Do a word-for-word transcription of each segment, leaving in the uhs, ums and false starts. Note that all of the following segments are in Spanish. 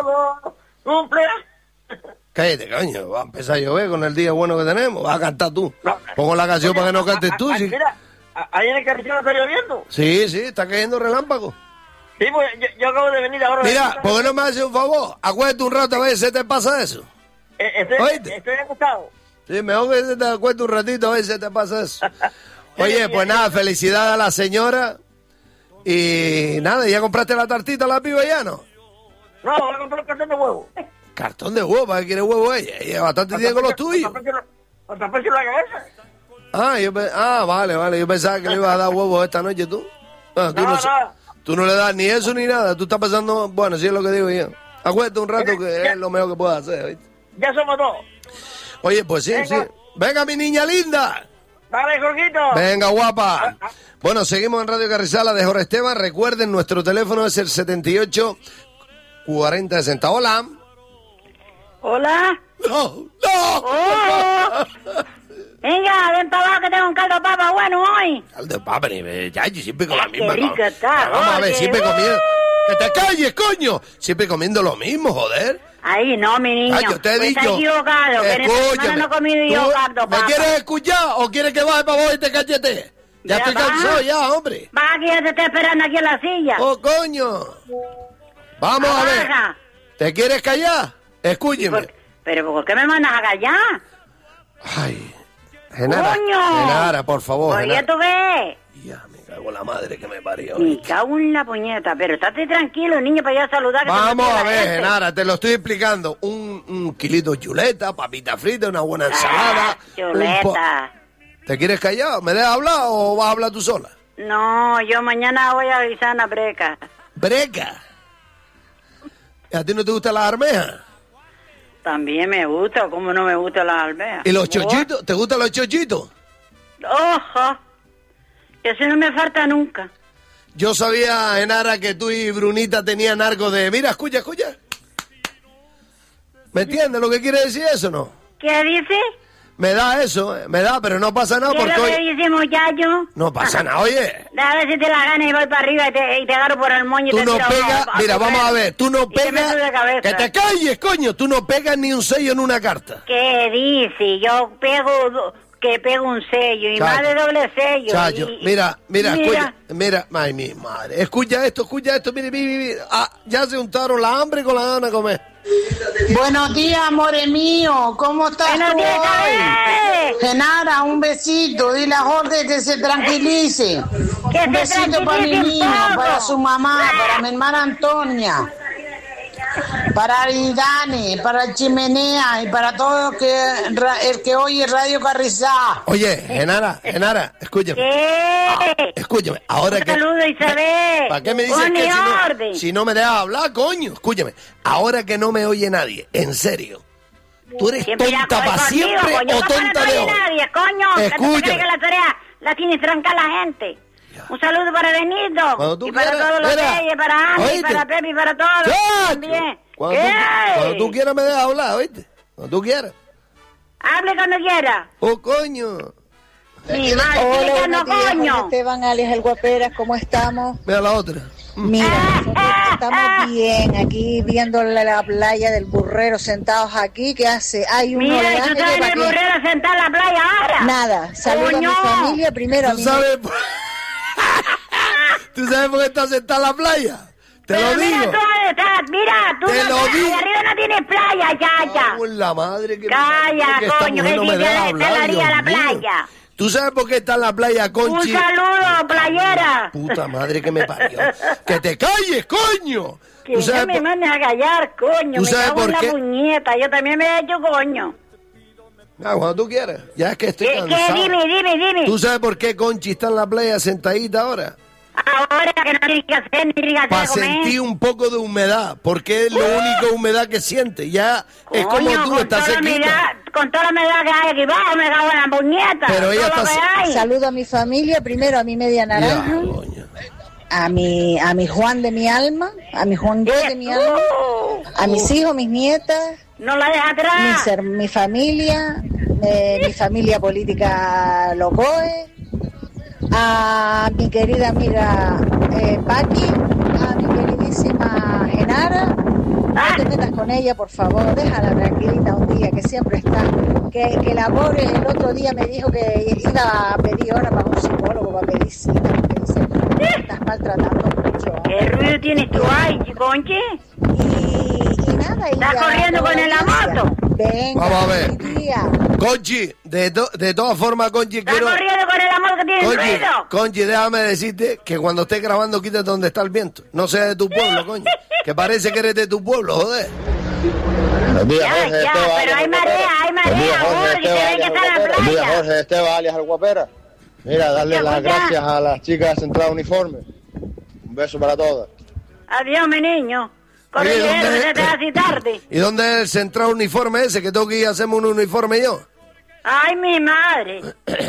todo cumple. Cállate, coño, va a empezar a llover con el día bueno que tenemos. Vas a cantar tú. Pongo la canción para que no cantes tú. ¿Sí? Mira, ahí en el carretero está lloviendo. Sí, sí, está cayendo relámpago. Sí, pues yo, yo acabo de venir ahora. Mira, ¿por qué no me haces un favor? Acuérdate un rato a ver si te pasa eso. Eh, estoy, ¿Oíste? estoy acostado. Sí, mejor que te acuerdes un ratito a ver si te pasa eso. Oye, pues nada, felicidades a la señora. Y nada, ¿ya compraste la tartita a la piba ya, no? No, voy a comprar un cartón de huevo. Cartón de huevo, ¿para qué quiere huevo ella? Ella bastante tiene con los tuyos. ¿Para taparse la cabeza? Ah, yo pe- ah, vale, vale, yo pensaba que le ibas a dar huevos esta noche tú. Ah, tú, No, no, no. tú no le das ni eso ni nada, tú estás pasando, bueno, sí es lo que digo yo. Acuérdate un rato que Ya. es lo mejor que puedes hacer, ¿viste? Ya somos dos. Oye, pues sí, Venga. sí. Venga, mi niña linda. Dale, Jorgito. Venga, guapa. Bueno, seguimos en Radio Carrizala de Jorge Esteban. Recuerden, nuestro teléfono es el setenta y ocho cuarenta sesenta. Hola. Hola. No, no. Oh. Venga, ven para abajo que tengo un caldo de papa bueno hoy. Caldo de papa, ni me- ya, yo siempre con la Qué misma. rico co- está, Vamos a ver, Jorge. siempre Uh. comiendo. ¡Que te calles, coño! Siempre comiendo lo mismo, joder. Ahí no, mi niño. Ah, yo te he Pues dicho. está equivocado. Que en esta semana Escúchame. no he comido yo ¿Tú caldo de ¿Me papa. quieres escuchar o quieres que baje para vos y te cachete? Ya Ya estoy va. cansado ya, hombre. Va, que ya te estoy esperando aquí en la silla. ¡Oh, coño! Vamos a ver. Baja. ¿Te quieres callar? Escúcheme. ¿Por- ¿Pero por qué me mandas a callar? Ay, Genara, ¡Coño! Genara, por favor, Oye, Genara. ¿tú qué? Ya, me cago en la madre que me parió. Me cago en la puñeta. Pero estate tranquilo, niño, para ir a saludar. que se Vamos me a olvida ver, la gente. Genara, te lo estoy explicando. Un, un kilito de chuleta, papita frita, una buena ensalada. Ah, un chuleta. po- ¿Te quieres callar? ¿Me dejas hablar o vas a hablar tú sola? No, yo mañana voy a avisar a una breca. Breca. ¿Y a ti no te gustan las armejas? También me gusta, ¿cómo no me gustan las almejas? ¿Y los chochitos? ¿Te gustan los chochitos? Ojo, eso no me falta nunca. Yo sabía, Genara, que tú y Brunita tenían algo de... Mira, escucha, escucha. ¿Me entiendes lo que quiere decir eso, no? ¿Qué dice? Me da eso, eh, me da, pero no pasa nada ¿Qué es porque lo que hoy... dice, muchacho? No pasa nada, oye. A ver si te la ganas y voy para arriba y te, y te agarro por el moño y Tú te no tiro pegas, a- a mira, correr. vamos a ver, tú no Y te meto de pegas... cabeza. Que te calles, coño, tú no pegas ni un sello en una carta. ¿Qué dice? Yo pego, do- que pego un sello y más de doble sello. Chacho, y- mira, mira, mira. escucha, mira, ay, mi madre, escucha esto, escucha esto, mire, mire, mire, ah, ya se untaron la hambre con la gana de comer. Buenos días, amores mío. ¿Cómo estás Buenos tú días, hoy? Isabel. Genara, un besito. Dile a Jorge que se tranquilice. Que Un se besito para mi tranquilice un niña, poco. para su mamá, para mi hermana Antonia, para Irani, para Chimenea y para todo el que, ra- el que oye Radio Carrizá. Oye, Genara, Genara, escúchame. ¿Qué? Escúchame, ahora Un que... saludo, Isabel. ¿Para qué me dices Un que si no, orden. si no me dejas hablar, coño? Escúchame, ahora que no me oye nadie, en serio, ¿tú eres Siempre ya tonta coge para contigo, siempre coño. o ¿Cómo tonta no te de oye hoy? nadie, coño? ¿Qué te Escúchame. crees que la tarea la tiene tranca la gente? Un saludo para Benito. Cuando tú y para quieras, todos los mira, reyes, para Andy, oíste. para Pepe y para todos. Chacho, También. Cuando tú, ¿Qué? cuando tú quieras me dejas hablar, ¿oíste? Cuando tú quieras. Hable cuando quiera. Oh, coño. Mi madre, Hola, no, buenos días, Jorge coño. Esteban, alias El Guaperas, ¿cómo estamos? Mira la otra. Mira, nosotros estamos bien, aquí viendo la, la playa del Burrero, sentados aquí, ¿qué hace? Hay un Mira, y tú oleaje estás en de el aquí. burrero sentado en la playa ahora. Nada, saludo a mi Coño. familia primero, a ¿Tú mi sabes, por... ¿Tú sabes por qué estás sentada en la playa? Te Pero lo mira digo. tú dónde estás, mira, tú Te no lo estás, digo. ahí arriba no tienes playa, chacha. Cago en la madre que me Calla, parió, que esta coño, mujer que no si me te deja te hablar, la haría Dios la mío. playa. ¿Tú sabes por qué está en la playa, Conchi? Un saludo, playera. Puta madre que me parió. ¡Que te calles, coño! Que ¿Tú ya sabes me por... mandes a callar, coño. ¿Tú Me sabes cago en por la qué? puñeta, yo también me he hecho coño. Ah, cuando tú quieras. Ya es que estoy ¿Qué, cansado. qué? Dime, dime, dime. ¿Tú sabes por qué Conchi está en la playa sentadita ahora? Ahora que no tienes que hacer ni tienes que Para hacer comer. sentir un poco de humedad, porque es la única humedad que siente. Ya es como Coño, tú, con estás toda la sequita. humedad- Con toda la humedad que hay aquí abajo, me cago en la puñeta. Pero ella todo lo está- que hay. Saludo a mi familia, primero a mi media naranja, Ya, coño. a mi, a mi Juan de mi alma, a mi Juan Dios de mi alma, Uh, a mis hijos, mis nietas, no la deja mi, atrás. ser- mi familia, eh, mi familia política Locoe, a mi querida amiga eh, Paqui, a mi queridísima Genara. No te metas con ella, por favor, déjala tranquilita un día, que siempre está. Que, que la pobre el otro día me dijo que iba a pedir hora para un psicólogo, para pedir cita, porque dice, me estás maltratando mucho. ¿Qué ruido tienes tú ahí, Conchi? Y, y nada, y ¿Estás ya, corriendo con el moto? Venga, Vamos a ver. día. Conchi, de, to- de todas formas, Conchi, ¿Estás quiero... corriendo con el amor que tiene Conchi, ruido? Conchi, déjame decirte que cuando estés grabando quítate donde está el viento. No sea de tu pueblo, Conchi. Que parece que eres de tu pueblo, joder. Buenos días, Ya, Jorge ya, Esteban, pero alias hay el marea, Guapera. hay Buenos días, marea, Jorge Jorge, que Esteban, hay que alias el estar en la Guapera. Buenos días, playa. Jorge Esteban, alias el Guapera. Mira, darle Ya, las pues ya. gracias a las chicas de Central Uniforme. Un beso para todas. Adiós, mi niño. Corre Oye, bien, ¿dónde- que se te hace tarde. ¿Y dónde es el central uniforme ese? Que tengo que ir a hacerme un uniforme yo. Ay, mi madre.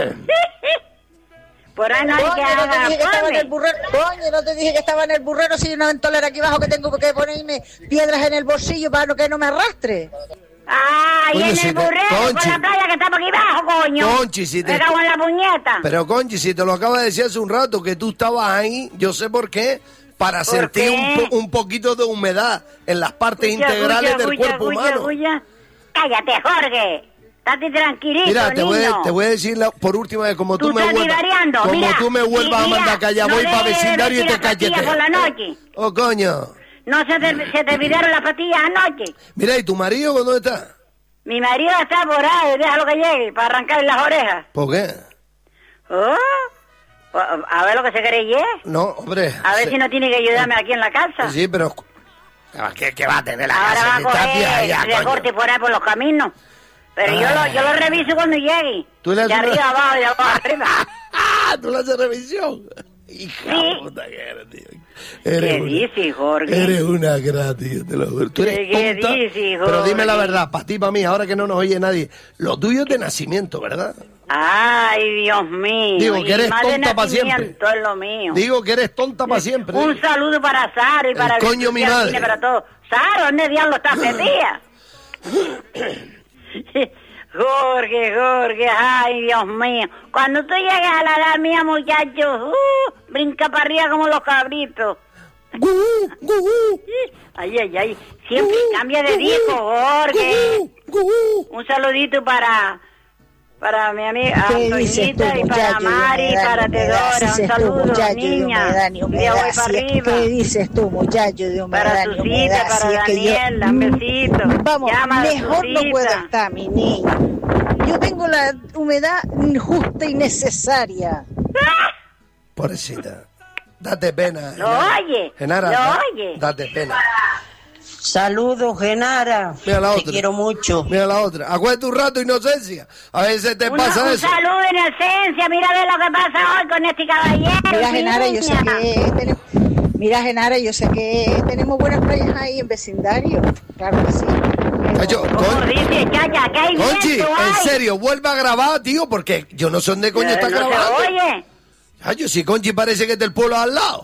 Por ahí no hay que Coño, no te haga dije que estaba en el fome. burrero. Coño, no te dije que estaba en el burrero. Si hay una ventolera aquí abajo que tengo que ponerme piedras en el bolsillo para que no me arrastre. Ay, Coño, en si el te- burrero, Conchi. con la playa que estamos aquí abajo, coño. Conchi, si te- Me cago en la puñeta. Pero, Conchi, si te lo acabo de decir hace un rato, que tú estabas ahí, yo sé por qué, para ¿Por sentir qué? un, po- un poquito de humedad en las partes Escucha, integrales escucha, del escucha, cuerpo escucha, humano. escucha. Cállate, Jorge. Estate tranquilito, Mira, te voy, niño. te voy a decir la- por última vez, como tú, Tú me estás vuelvas, divariando, como mira. tú me vuelvas Y a mira, mandar callar, no voy para dejes de vecindario y vestir te las patillas cacheteo. por la noche. Oh, coño. No se te, se te olvidaron las patillas anoche. Mira, ¿y tu marido dónde está? Mi marido está por ahí, déjalo que llegue para arrancarle las orejas. ¿Por qué? Oh, pues, a ver lo que se cree. No, hombre. A ver se- si no tiene que ayudarme aquí en la casa. Sí, pero... ¿Qué, qué va a tener la Ahora casa? va a Si está bien allá, coger coño. recorte por ahí por los caminos. Pero yo lo, yo lo reviso cuando llegue. Tú le de haces una- arriba abajo, de abajo arriba. ¡Ah! ¿Tú le haces revisión? Hija Sí. puta que eres, tío. ¿Qué Eres una- dices, Jorge? Eres una gratis, te lo juro. Tú eres ¿Qué tonta, dices, pero dime la Jorge? verdad, para ti, para mí, ahora que no nos oye nadie. Lo tuyo es de nacimiento, ¿verdad? Ay, Dios mío. Digo, y que eres más de tonta pa' siempre. nacimiento es lo mío. Digo que eres tonta para siempre. Un saludo para Saro y para El coño, mi Virginia, madre. Cine, para todos. Saro, ¿dónde diablo estás metida? Jorge, Jorge, ay, Dios mío. Cuando tú llegues a la edad mía, muchachos, uh, brinca para arriba como los cabritos. Gugú, gugú, Ay, ay, ay. Siempre Gugú, cambia de gugú, disco, Jorge. gugú, gugú. Un saludito para para mi amiga ¿Qué dices tú, Antoñita y para muchacho? Mari y para Teodora. Un Dices tú, saludo, muchacho, de niña. humedad, ni Y de humedad. hoy para Si es- arriba. ¿Qué dices tú, muchacho, de humedad, Para ni Susita, humedad? para Si es que yo- Daniela, un besito. Vamos, Llama a mejor no Susita. puedo estar, mi niña. Yo tengo la humedad justa y necesaria. Pobrecita. Date pena. Lo Genara. oye, Genara, lo da- oye. Date pena. Saludos, Genara. Mira la Te otra. quiero mucho. Mira la otra. Acuérdate un rato, inocencia. A veces te Una- pasa un eso. saludo en esencia. Mira a ver lo que pasa hoy con este caballero. Mira, Genara, yo sé niña. que tenemos, mira, Genara, yo sé que tenemos buenas playas ahí en vecindario. Claro que sí. Pero- Cacho, ¿Cómo Con- dice, chacha? ¿Qué hay Conchi, viento en hay? serio, vuelve a grabar, tío, porque yo no sé dónde coño Eh, está ¿no se grabando. oye? Cacho, si Conchi parece que es del pueblo al lado.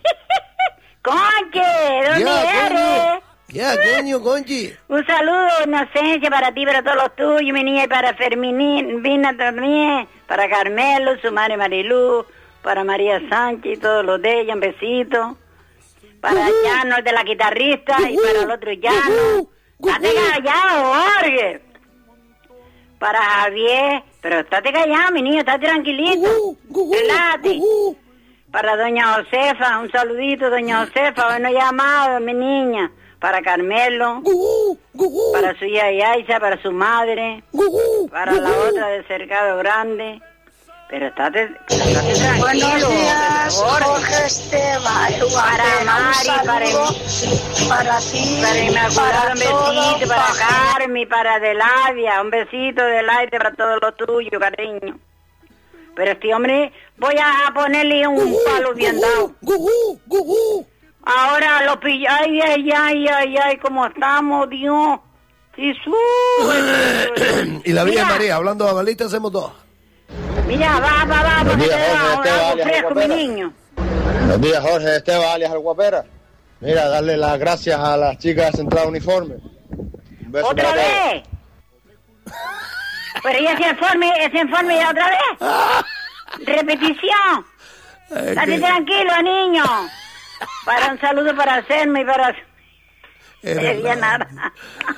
Conche, ¿dónde Ya, eres? coño. Ya, coño, Conchi. Un saludo, inocencia, para ti, para todos los tuyos, mi niña, y para Fermín, Vina también, para Carmelo, su madre Marilú, para María Sánchez y todos los de ella, un besito. Para Llano, el de la guitarrista, y para el otro Llano. Estate callado, Jorge. Para Javier, pero estate callado, mi niño, estate tranquilito. Relájate. Para doña Josefa, un saludito, doña Josefa, bueno llamado, mi niña. Para Carmelo, para su hija Yaisa, para su madre, para la otra de Cercado Grande. Pero estate, pero estate tranquilo. Buenos días, Jorge. Jorge Esteban. Para Mari, Un para, saludo para ti, para Inmaculada, para un besito, todos, para para- Carmen, para Adeladia, un besito del aire para todo lo tuyo, cariño. Pero este hombre, voy a ponerle un palo bien dado. Ahora lo pilla, ay, ay, ay, ay, ay, cómo estamos, Dios. Sí, sube. Y la Villa Mira, María, hablando de balita, hacemos todo. Mira, va, va, va, Buenos porque días, te Jorge, da Esteban, algo alias el fresco, mi Guapera. niño. Buenos días, Jorge Esteban, alias el Guapera. Mira, darle las gracias a las chicas de Central Uniforme. Un beso ¿Otra para todas. vez? Pero ¿y ese informe, ese informe ya otra vez? Repetición. Estate tranquilo, niño. Para un saludo para Selma y para... Eres Sería la- nada.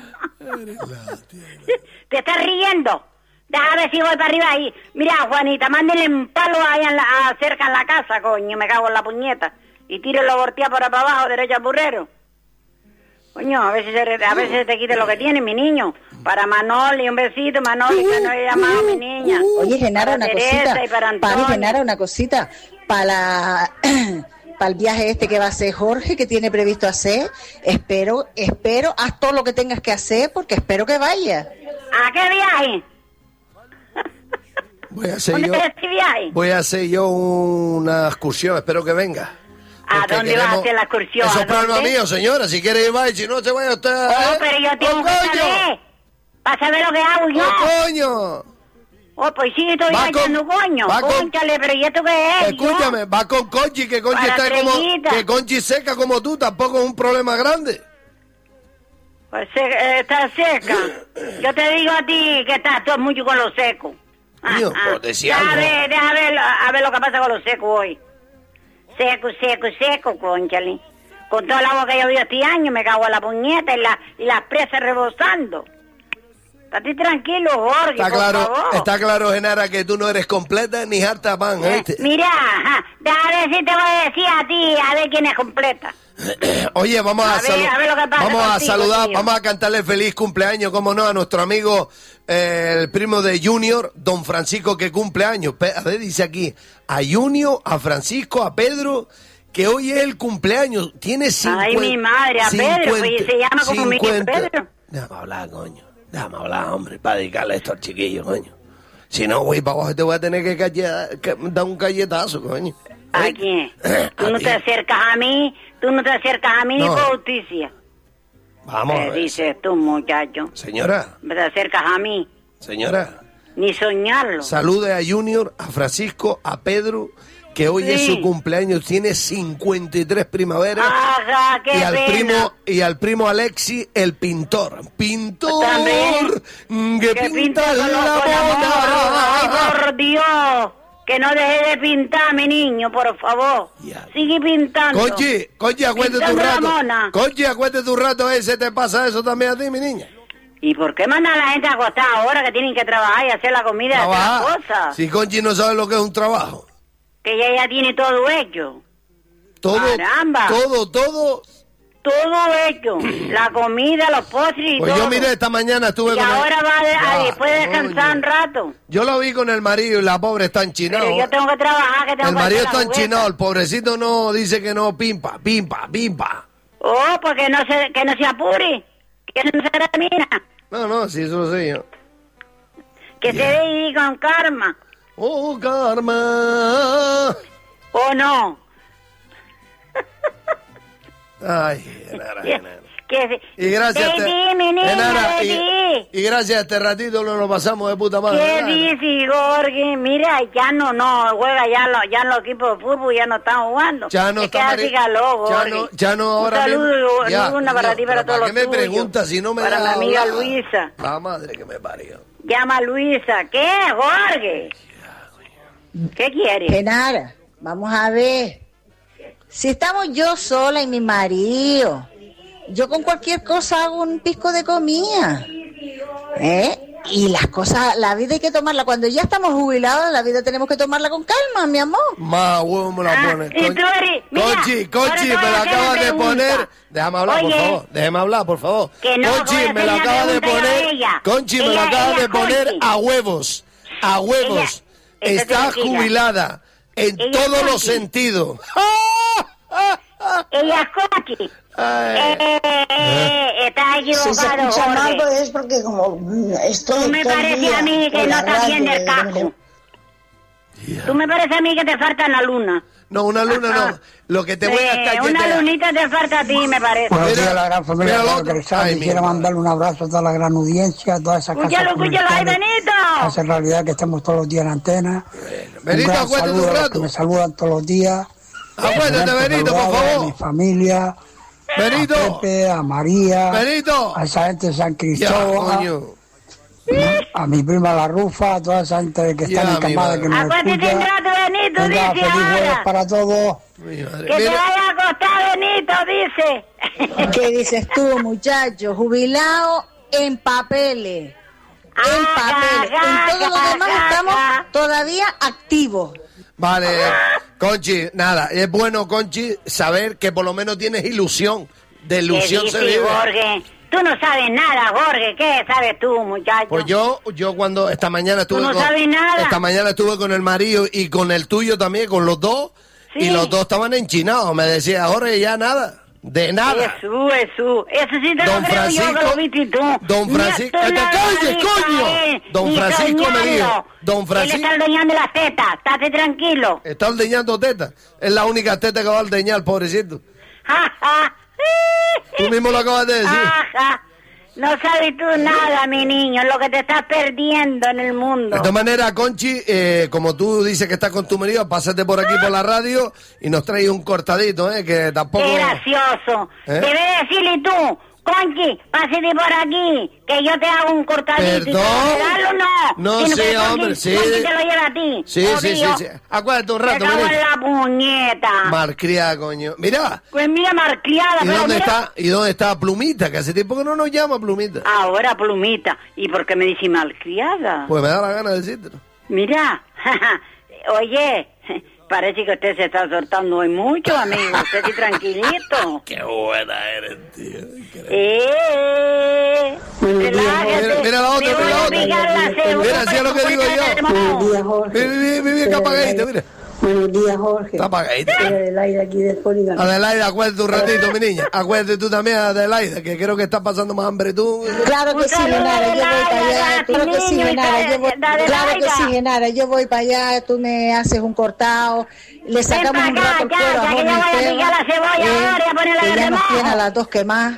Te estás riendo. Déjame ver si voy para arriba ahí. Mira, Juanita, mándenle un palo ahí en la, a- cerca en la casa, coño, me cago en la puñeta. Y tírelo voltea por para abajo, derecho al burrero. Coño, a veces se, re- a veces se te quite lo que tiene, mi niño. Para Manoli, un besito, Manoli, que no he llamado a mi niña. Oye, Genara, Para una Teresa cosita. y para Para Antonio. Genara, una cosita. Para la... para el viaje este que va a hacer Jorge, que tiene previsto hacer, espero, espero, haz todo lo que tengas que hacer, porque espero que vaya. ¿A qué viaje? Voy a hacer ¿Dónde yo, es este viaje? voy a hacer yo una excursión, espero que venga. ¿A Porque dónde vas a queremos- hacer la excursión? Eso ¿A es problema dónde? mío, señora. Si quiere ir, vaya. Si no, se vaya usted. Oh, ¿eh? pero yo tengo ¡Oh, que coño! saber. Para saber lo que hago yo. ¡Oh, coño! Oh, pues sí, estoy Va hallando con- coño. va con- Cónchale, pero ¿y esto qué es? Escúchame, yo? va con Conchi, que Conchi Para está como... Estrellita. Que Conchi seca como tú, tampoco es un problema grande. Pues se- eh, está seca. Yo te digo a ti que estás todo mucho con los secos. Coño, pues decía Deja algo. ver, deja ver, a ver lo que pasa con los secos hoy. Seco, seco, seco, conchale. Con todo el agua que ha llovido este año, me cago en la puñeta y, la, y las presas rebosando. Estate tranquilo, Jorge, Está por claro, favor. está claro, Genara, que tú no eres completa ni harta pan, Eh, ¿oíste? mira, ajá, a ver si te voy a decir a ti, a ver quién es completa. Oye, vamos a, A ver, salu- a ver lo que pasa vamos a contigo, saludar, tío. vamos a cantarle feliz cumpleaños, como no, a nuestro amigo, eh, el primo de Junior, don Francisco, que cumple años. Pe- A ver, dice aquí, a Junior, a Francisco, a Pedro, que hoy es el cumpleaños. Tiene cincuenta. Ay, mi madre, a Pedro, pues, se llama como mi Pedro. Déjame hablar, coño. Déjame hablar, hombre, para dedicarle esto al chiquillo, coño. Si no, voy para abajo y te voy a tener que, calle- que dar un galletazo, coño. ¿A ¿Eh? quién? A Tú no ti. te acercas a mí, tú no te acercas a mí ni No. por justicia. Vamos a ¿Qué ver. dices tú, muchacho? Señora, No te acercas a mí, señora. ni soñarlo. Salude a Junior, a Francisco, a Pedro, que hoy es Sí. su cumpleaños, tiene cincuenta y tres primaveras. Ajá, qué y al pena. primo y al primo Alexi, el pintor. Pintor También. mm, que Que pinta pinta con la los- con la mona. Ay, mona. por Dios. Que no deje de pintar, mi niño, por favor. Ya. Sigue pintando. Conchi, Conchi, acuérdate tu Pintando la rato. mona. Conchi, acuérdate tu rato ese, ¿te pasa eso también a ti, mi niña? ¿Y por qué manda a la gente a acostar ahora que tienen que trabajar y hacer la comida y hacer las Trabajar. cosas? Si Conchi no sabe lo que es un trabajo. Que ella ya tiene todo hecho. Todo, Caramba. todo, todo. Todo hecho. La comida, los postres y Pues todo. yo miré esta mañana, estuve Y con el- ahora va a, a- Ya, después de descansar coño. un rato. Yo la vi con el marido y la pobre está enchinada. Pero yo tengo que trabajar, que tengo El que marido hacer está la jugueta. enchinado, el pobrecito no dice que no, pimpa, pimpa, pimpa. Oh, porque no se, que no se apure. Que no se termina. No, no, sí, eso lo sé yo. Que Ya. se dé con karma. Oh, Karma. ¿O no? Ay, Genara, Genara. Que se... Y gracias a Baby, este, mi niña, Genara, baby. y, y gracias a este ratito lo, lo pasamos de puta madre. ¿Qué ¿verdad? dice, Jorge? Mira, ya no, no, juega ya, lo, ya en los equipos de fútbol ya no están jugando. Ya no es está que Mari- así calor, ya Jorge. no, ya no ahora Un saludo, mismo. y Ya, una para Dios, ti, para pero todos ¿para los qué me tuyos. preguntas si no me Para mi dejas amiga hablar? Luisa. La madre que me parió. Llama a Luisa. ¿Qué, Jorge? ¿Qué quieres? Genara, vamos a ver. Si estamos yo sola y mi marido, yo con cualquier cosa hago un pisco de comida. ¿Eh? Y las cosas, la vida hay que tomarla. Cuando ya estamos jubilados, la vida tenemos que tomarla con calma, mi amor. Más huevo me la Ah, pone. y tú eres- mira, Conchi, Conchi, ahora te me voy a la hacer acaba una de pregunta. poner. Déjame hablar, por Oye. favor. Déjame hablar, por favor. Que no, Conchi, voy a me hacer la una acaba de pregunta yo a poner. ella. Conchi, me Ella- la acaba ella, de poner Conchi. a huevos. A huevos. Ella- estate Está tranquila. jubilada en Ella, todos los Conchi. sentidos. Ella es Conchi. Ay. Eh, eh, eh, está Si se equivocado, escucha mal, Jorge. pues es porque como mm, estoy Tú me todo el parece día a mí que con no la estás bien radio, del casco. Tú me parece a mí que te falta la luna. No, una luna no. Lo que te voy a Eh, estar una lunita te falta a ti, me parece. Buenos Mira, días a la gran familia mira de lo Radio otro. Cristal. Ay, mi Quisiera madre. mandarle un abrazo a toda la gran audiencia, a toda esa casa Escúchalo, escúchalo, ay, Benito. Hace realidad que estamos todos los días en antena. Benito, un gran acuérdate saludo un a los rato. que me saludan todos los días. Acuérdate, A Benito, por A mi favor. familia, a Benito. Pepe, a María, Benito. a esa gente de San Ya, Cristóbal, coño. a mi prima La Rufa, a toda esa gente que está Ya, en mi Camada madre. que nos Acuérdate un escucha. rato, Benito, Venga, dice feliz jueves ahora. para todos. Mi madre. Que te Mira, vaya ¿Cómo está Benito? Dice. ¿Qué dices tú, muchacho? Jubilado en papeles. En papeles. En todo lo demás estamos todavía activos. Vale, Conchi, nada, es bueno, Conchi, saber que por lo menos tienes ilusión. De ilusión ¿Qué se dices, vive. Jorge? Tú no sabes nada, Jorge. ¿Qué sabes tú, muchacho? Pues yo, yo cuando esta mañana estuve Tú no con, sabes nada. esta mañana estuve con el marido y con el tuyo también, con los dos, Sí. y los dos estaban enchinados. Me decía, Jorge, ya nada, de nada. Jesús, Jesús. Eso sí te Don lo creo yo que lo viste tú. Don Mira, Francisco, tú ¡que te no calles, lo viste coño! a él, Don ni Francisco me soñarlo. dijo, Don Él Francisco, está ordeñando las tetas. Estate tranquilo. está ordeñando tetas. Es la única teta que va a ordeñar, pobrecito. Ja, ja. Tú mismo lo acabas de decir. Ajá. No sabes tú nada, mi niño, lo que te estás perdiendo en el mundo. De todas maneras, Conchi, eh, como tú dices que estás con tu marido, pásate por aquí por la radio y nos traes un cortadito, ¿eh? Que tampoco... Qué gracioso. ¿Eh? Debes decirle tú, Conchi, pásate por aquí, que yo te hago un cortadito. ¿Perdón? ¿Y te lo regalo o no? No, Sino sí, que Conchi- hombre, sí. Conchi te lo lleva a ti. Sí, sí, sí, Odio. sí. Acuérdate un Te rato, cago en Benito. la puñeta. Malcriada, coño. Mira, Pues mira, marcliada. ¿y pero dónde mira- está? ¿Y dónde está Plumita? Que hace tiempo que no nos llama Plumita. Ahora, plumita. ¿Y por qué me dice malcriada? Pues me da la gana de decírtelo. Mira, oye, parece que usted se está soltando hoy mucho, amigo. Usted sí tranquilito. Qué buena eres, tío. Eh, relájate. Mira, mira la otra, Me voy mira la a otra. picar la cebolla Mira, así es lo que digo yo. Buenos días, Jorge. Mira, mira, mira, qué apagadita, mira. Buenos días, Jorge. Está apagadita. Soy Adelaida aquí del Polígono. Adelaida, acuérdate un ratito, mi niña. Acuérdate tú también, Adelaida, que creo que estás pasando más hambre tú. Claro que Un sí, saludo, Genara, yo voy para Adelaida, allá. Claro que sí, niño, Genara, yo voy. de Adelaida. Claro que sí, Genara, yo voy para allá. Tú me haces un cortado, le sacamos pa' un acá, rato el ya, cuero a ya, que Jorge yo voy a Esteban, picar la cebolla ahora y a ponerla que en ya el nos remojo. tiene a las dos quemadas.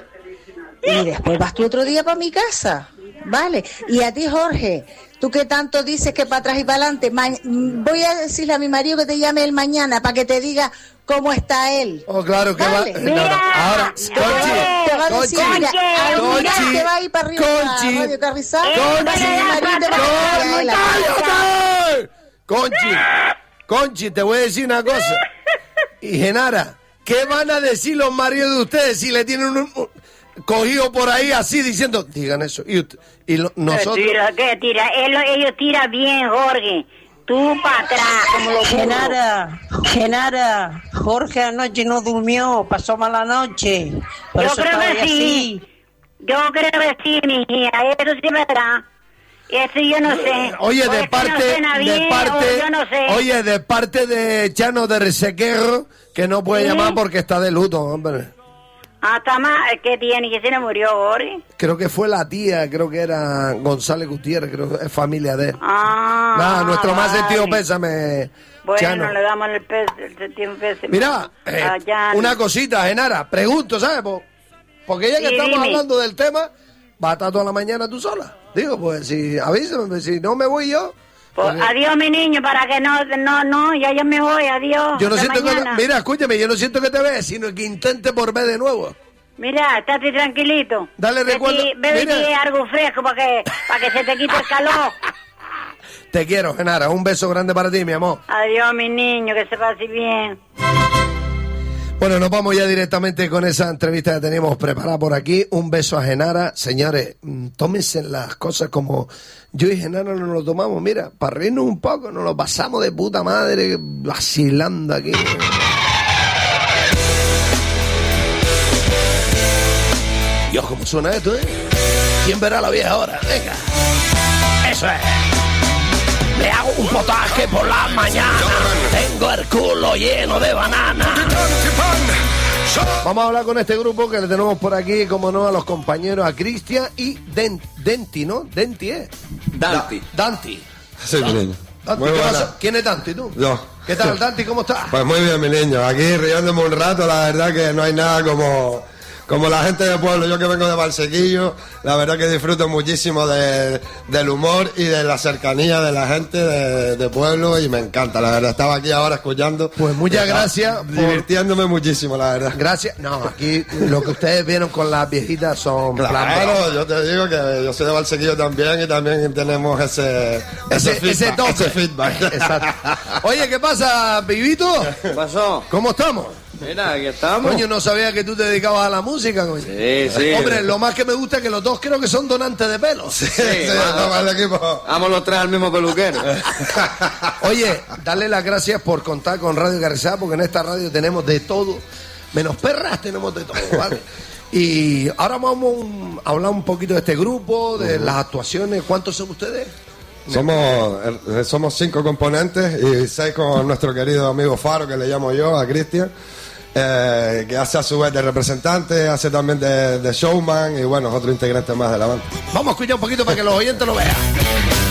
Y después vas tú otro día para mi casa, ¿vale? Y a ti, Jorge, tú que tanto dices que para atrás y para adelante, ma- voy a decirle a mi marido que te llame él mañana para que te diga cómo está él. Oh, claro que Vale. va. No, no. Ahora, Conchi, Te va a decir, Conchi, mira, al Conchi, mirar te va a ir para arriba Conchi, a Radio Carrizal. Conchi, y mi marido te va a decir a él. ¡cállate! Conchi, Conchi, te voy a decir una cosa. Y Genara, ¿qué van a decir los maridos de ustedes si le tienen un, un- cogido por ahí así diciendo, digan eso? Y, ut- y lo- nosotros... ¿Qué tira? ¿Qué tira? Él- ellos tiran bien, Jorge. Tú para atrás, como los burros. Genara, Genara, Jorge anoche no durmió, pasó mala noche. Por Yo eso creo estaba que ahí sí. así. Yo creo que sí, mi hija. Eso sí es verdad. Eso yo no sé. Oye, O de es que parte, no suena de bien, parte, o yo no sé. oye, de parte de Chano de Resequerro, que no puede ¿Sí? llamar porque está de luto, hombre. Hasta más, ¿qué tiene? ¿Que se le murió, Jorge? Creo que fue la tía, creo que era González Gutiérrez, creo que es familia de él. Ah, Nada, nuestro más vale. sentido pésame, Bueno, Chano. le damos el, pes, el sentido pésimo. Mira, eh, Ah, ya. una cosita, Genara, pregunto, ¿sabes? Po- Porque ya que Sí, estamos dime. hablando del tema, ¿vas a estar toda la mañana tú sola? Digo, pues si avísame, pues, si no me voy yo. Pues, porque adiós, mi niño, para que no, no, no, ya yo me voy, adiós. yo no hasta siento que, mañana. mira, escúchame, yo no siento que te veas, sino que intente por ver de nuevo. Mira, estate tranquilito. Dale, Vete- recuerdo- Bébete mira. algo fresco para que, para que se te quite el calor. Te quiero, Genara, un beso grande para ti, mi amor. Adiós, mi niño, que se pase bien. Bueno, nos vamos ya directamente con esa entrevista que teníamos preparada por aquí. Un beso a Genara. Señores, mm, tómense las cosas como yo y Genara nos lo tomamos. Mira, para reírnos un poco, nos lo pasamos de puta madre vacilando aquí. Dios, ¿cómo suena esto, eh? ¿Quién verá la vieja ahora? Venga. Eso es. Le hago un potaje por la mañana. Tengo el culo lleno de banana. Vamos a hablar con este grupo que le tenemos por aquí, como no, a los compañeros, a Cristian y Den- Denti, ¿no? Denti, ¿eh? Danti. Da- Danti. Sí, mi niño. Danti, Muy ¿qué buena. pasa? ¿Quién es Danti, tú? Yo. ¿Qué tal, Danti? ¿Cómo estás? Pues muy bien, mi niño. Aquí riéndome un rato, la verdad que no hay nada como, como la gente del pueblo. Yo que vengo de Valsequillo, la verdad que disfruto muchísimo de- del humor y de la cercanía de la gente de, de pueblo y me encanta, la verdad. Estaba aquí ahora escuchando. Pues muchas gracias por- Divirtiéndome muchísimo, la verdad. Gracias. No, aquí lo que ustedes vieron con las viejitas son plan Claro, yo te digo que yo soy de Valsequillo también y también tenemos ese, Ese, ese, ese feedback, toque. ese feedback. Exacto. Oye, ¿qué pasa, pibito? ¿Qué pasó? ¿Cómo estamos? Mira, aquí estamos. Coño, no sabía que tú te dedicabas a la música, coño. Sí, sí. Hombre, lo más que me gusta es que los dos creo que son donantes de pelo. Sí, sí, vamos, al equipo. Vamos los tres al mismo peluquero. Oye, darle las gracias por contar con Radio Carrizal, porque en esta radio tenemos de todo, menos perras tenemos de todo, ¿vale? Y ahora vamos a hablar un poquito de este grupo, de las actuaciones. ¿Cuántos son ustedes? Somos, eh, somos cinco componentes y seis con nuestro querido amigo Faro, que le llamo yo, a Cristian, eh, que hace a su vez de representante, hace también de, de showman y bueno, otro integrante más de la banda. Vamos a escuchar un poquito para que los oyentes lo vean.